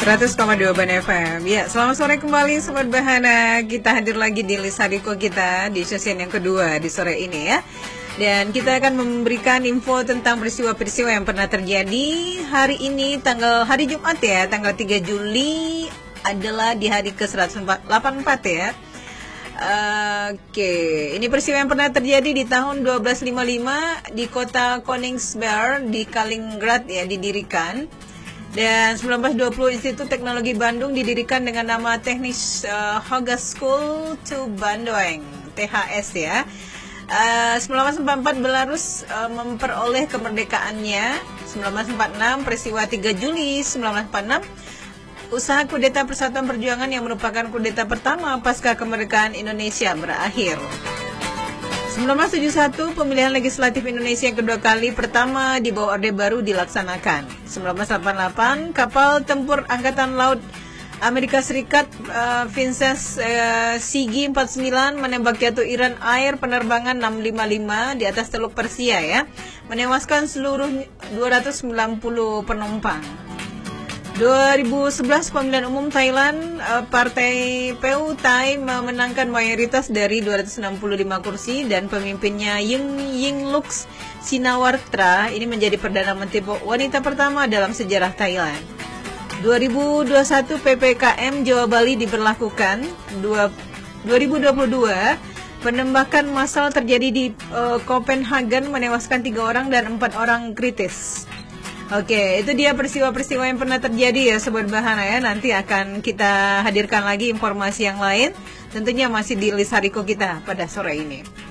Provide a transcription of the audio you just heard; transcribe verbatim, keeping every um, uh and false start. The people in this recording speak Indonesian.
seratus koma dua Ban F M. Ya, selamat sore kembali Sobat Bahana. Kita hadir lagi di Lisariko kita di sesi yang kedua di sore ini ya. Dan kita akan memberikan info tentang peristiwa-peristiwa yang pernah terjadi hari ini, tanggal hari Jumat ya, tanggal tiga Juli adalah di hari ke seratus delapan puluh empat ya. Oke, ini peristiwa yang pernah terjadi di tahun dua belas lima puluh lima di kota Königsberg di Kaliningrad ya, didirikan. Dan seribu sembilan ratus dua puluh Institut Teknologi Bandung didirikan dengan nama Technische uh, Hogeschool zu Bandung, T H S ya. Uh, seribu sembilan ratus empat puluh empat Belarus uh, memperoleh kemerdekaannya. seribu sembilan ratus empat puluh enam peristiwa tiga Juli seribu sembilan ratus empat puluh enam, usaha kudeta Persatuan Perjuangan yang merupakan kudeta pertama pasca kemerdekaan Indonesia berakhir. seribu sembilan ratus tujuh puluh satu pemilihan legislatif Indonesia yang kedua kali pertama di bawah Orde Baru dilaksanakan. seribu sembilan ratus delapan puluh delapan kapal tempur Angkatan Laut Amerika Serikat uh, Vincennes uh, C G empat puluh sembilan menembak jatuh Iran Air penerbangan enam lima lima di atas Teluk Persia ya, menewaskan seluruh dua ratus sembilan puluh penumpang. dua ribu sebelas pemilihan umum Thailand, uh, Partai P U Thai memenangkan mayoritas dari dua ratus enam puluh lima kursi dan pemimpinnya Ying Yingluck Shinawatra ini menjadi Perdana Menteri wanita pertama dalam sejarah Thailand. dua ribu dua puluh satu P P K M Jawa Bali diberlakukan. dua ribu dua puluh dua penembakan massal terjadi di uh, Copenhagen menewaskan tiga orang dan empat orang kritis. Oke, itu dia peristiwa-peristiwa yang pernah terjadi ya Sobat Bahana ya. Nanti akan kita hadirkan lagi informasi yang lain, tentunya masih di Lisariko kita pada sore ini.